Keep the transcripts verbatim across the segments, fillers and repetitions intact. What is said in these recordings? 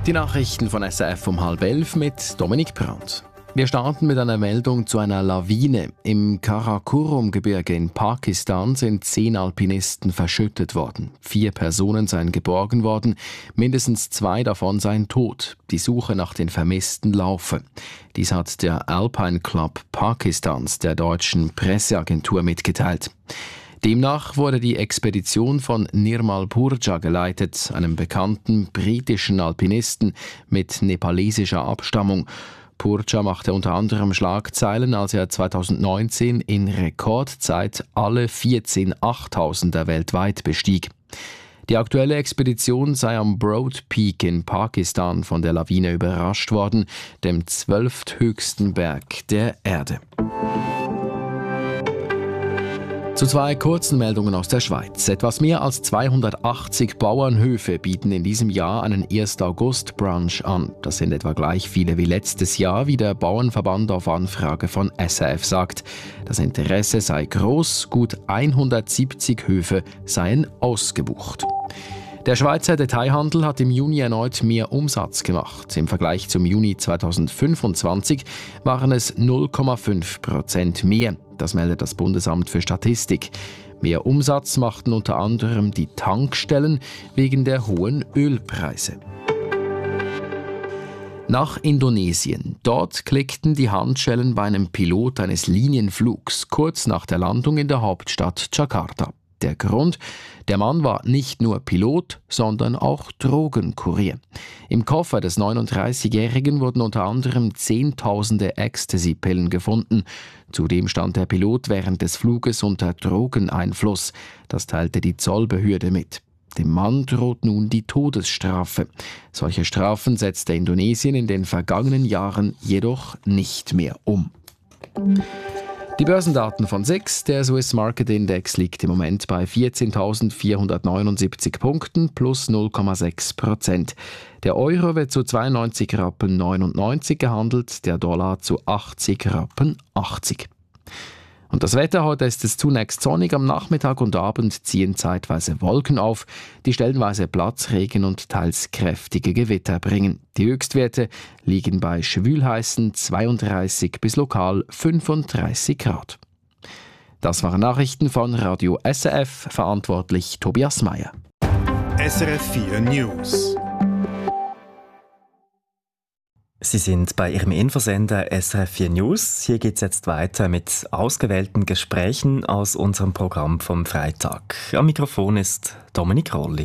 Die Nachrichten von S R F um halb elf mit Dominik Brandt. Wir starten mit einer Meldung zu einer Lawine. Im Karakorum-Gebirge in Pakistan sind zehn Alpinisten verschüttet worden. Vier Personen seien geborgen worden, mindestens zwei davon seien tot. Die Suche nach den Vermissten laufe. Dies hat der Alpine Club Pakistans der deutschen Presseagentur mitgeteilt. Demnach wurde die Expedition von Nirmal Purja geleitet, einem bekannten britischen Alpinisten mit nepalesischer Abstammung. Purja machte unter anderem Schlagzeilen, als er zweitausendneunzehn in Rekordzeit alle vierzehn Achttausender weltweit bestieg. Die aktuelle Expedition sei am Broad Peak in Pakistan von der Lawine überrascht worden, dem zwölfthöchsten Berg der Erde. Zu zwei kurzen Meldungen aus der Schweiz. Etwas mehr als zweihundertachtzig Bauernhöfe bieten in diesem Jahr einen ersten August Brunch an. Das sind etwa gleich viele wie letztes Jahr, wie der Bauernverband auf Anfrage von S R F sagt. Das Interesse sei groß, gut hundertsiebzig Höfe seien ausgebucht. Der Schweizer Detailhandel hat im Juni erneut mehr Umsatz gemacht. Im Vergleich zum Juni zweitausendfünfundzwanzig waren es null Komma fünf Prozent mehr. Das meldet das Bundesamt für Statistik. Mehr Umsatz machten unter anderem die Tankstellen wegen der hohen Ölpreise. Nach Indonesien. Dort klickten die Handschellen bei einem Pilot eines Linienflugs kurz nach der Landung in der Hauptstadt Jakarta. Der Grund? Der Mann war nicht nur Pilot, sondern auch Drogenkurier. Im Koffer des neununddreißigjährigen wurden unter anderem Zehntausende Ecstasy-Pillen gefunden. Zudem stand der Pilot während des Fluges unter Drogeneinfluss. Das teilte die Zollbehörde mit. Dem Mann droht nun die Todesstrafe. Solche Strafen setzte Indonesien in den vergangenen Jahren jedoch nicht mehr um. Die Börsendaten von S I X, der Swiss Market Index, liegt im Moment bei vierzehntausendvierhundertneunundsiebzig Punkten plus null Komma sechs Prozent. Der Euro wird zu zweiundneunzig Rappen neunundneunzig gehandelt, der Dollar zu achtzig Rappen achtzig. Und das Wetter: heute ist es zunächst sonnig, am Nachmittag und Abend ziehen zeitweise Wolken auf, die stellenweise Platzregen und teils kräftige Gewitter bringen. Die Höchstwerte liegen bei schwülheißen zweiunddreißig bis lokal fünfunddreißig Grad. Das waren Nachrichten von Radio S R F, verantwortlich Tobias Meyer. S R F vier News. Sie sind bei Ihrem Infosender S R F vier News. Hier geht es jetzt weiter mit ausgewählten Gesprächen aus unserem Programm vom Freitag. Am Mikrofon ist Dominik Rolli.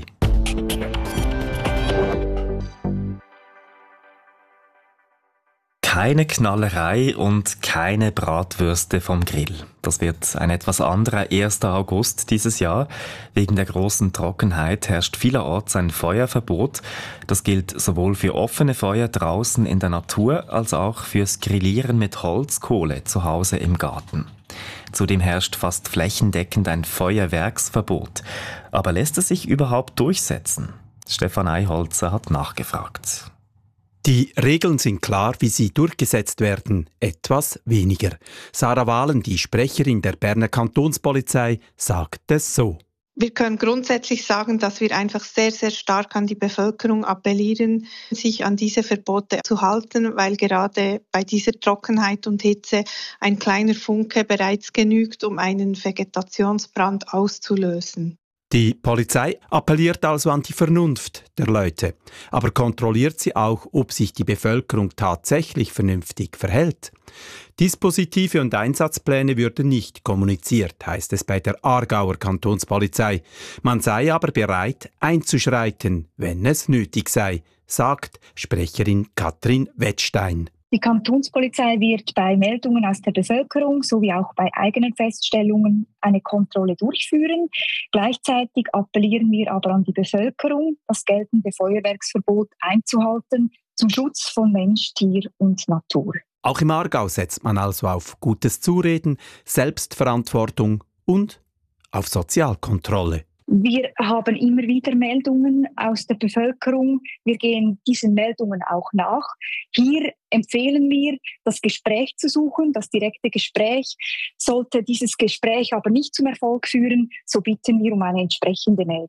Keine Knallerei und keine Bratwürste vom Grill. Das wird ein etwas anderer erster August dieses Jahr. Wegen der großen Trockenheit herrscht vielerorts ein Feuerverbot. Das gilt sowohl für offene Feuer draußen in der Natur als auch fürs Grillieren mit Holzkohle zu Hause im Garten. Zudem herrscht fast flächendeckend ein Feuerwerksverbot. Aber lässt es sich überhaupt durchsetzen? Stefan Eiholzer hat nachgefragt. Die Regeln sind klar, wie sie durchgesetzt werden, etwas weniger. Sarah Wahlen, die Sprecherin der Berner Kantonspolizei, sagt es so. Wir können grundsätzlich sagen, dass wir einfach sehr, sehr stark an die Bevölkerung appellieren, sich an diese Verbote zu halten, weil gerade bei dieser Trockenheit und Hitze ein kleiner Funke bereits genügt, um einen Vegetationsbrand auszulösen. Die Polizei appelliert also an die Vernunft der Leute, aber kontrolliert sie auch, ob sich die Bevölkerung tatsächlich vernünftig verhält. Dispositive und Einsatzpläne würden nicht kommuniziert, heißt es bei der Aargauer Kantonspolizei. Man sei aber bereit, einzuschreiten, wenn es nötig sei, sagt Sprecherin Katrin Wettstein. Die Kantonspolizei wird bei Meldungen aus der Bevölkerung sowie auch bei eigenen Feststellungen eine Kontrolle durchführen. Gleichzeitig appellieren wir aber an die Bevölkerung, das geltende Feuerwerksverbot einzuhalten zum Schutz von Mensch, Tier und Natur. Auch im Aargau setzt man also auf gutes Zureden, Selbstverantwortung und auf Sozialkontrolle. Wir haben immer wieder Meldungen aus der Bevölkerung. Wir gehen diesen Meldungen auch nach. Hier empfehlen wir, das Gespräch zu suchen, das direkte Gespräch. Sollte dieses Gespräch aber nicht zum Erfolg führen, so bitten wir um eine entsprechende Meldung.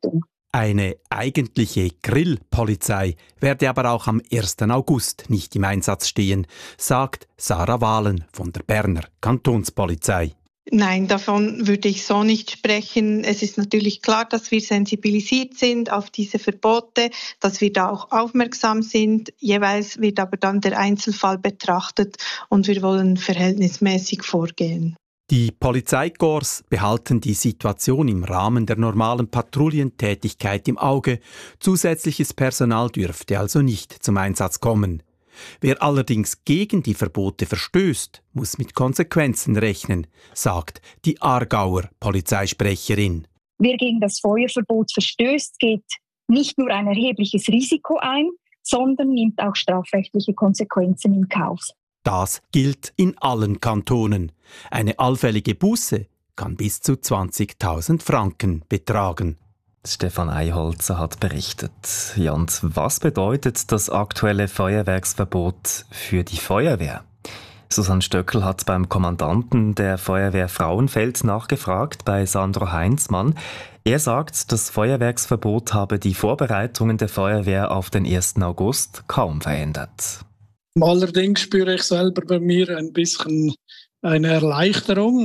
Eine eigentliche Grillpolizei werde aber auch am ersten August nicht im Einsatz stehen, sagt Sarah Wahlen von der Berner Kantonspolizei. Nein, davon würde ich so nicht sprechen. Es ist natürlich klar, dass wir sensibilisiert sind auf diese Verbote, dass wir da auch aufmerksam sind. Jeweils wird aber dann der Einzelfall betrachtet und wir wollen verhältnismäßig vorgehen. Die Polizeikorps behalten die Situation im Rahmen der normalen Patrouillentätigkeit im Auge. Zusätzliches Personal dürfte also nicht zum Einsatz kommen. Wer allerdings gegen die Verbote verstößt, muss mit Konsequenzen rechnen, sagt die Aargauer Polizeisprecherin. Wer gegen das Feuerverbot verstößt, geht nicht nur ein erhebliches Risiko ein, sondern nimmt auch strafrechtliche Konsequenzen in Kauf. Das gilt in allen Kantonen. Eine allfällige Buße kann bis zu zwanzigtausend Franken betragen. Stefan Eiholzer hat berichtet. Ja, und was bedeutet das aktuelle Feuerwerksverbot für die Feuerwehr? Susanne Stöckel hat beim Kommandanten der Feuerwehr Frauenfeld nachgefragt, bei Sandro Heinzmann. Er sagt, das Feuerwerksverbot habe die Vorbereitungen der Feuerwehr auf den ersten August kaum verändert. Allerdings spüre ich selber bei mir ein bisschen eine Erleichterung.